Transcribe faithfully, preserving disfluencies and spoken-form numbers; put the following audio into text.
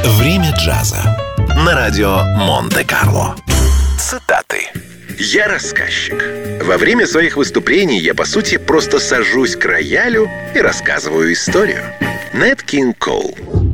Время джаза на радио Монте-Карло. Цитаты. Я рассказчик. Во время своих выступлений я, по сути, просто сажусь к роялю и рассказываю историю. Нэт Кинг Коул.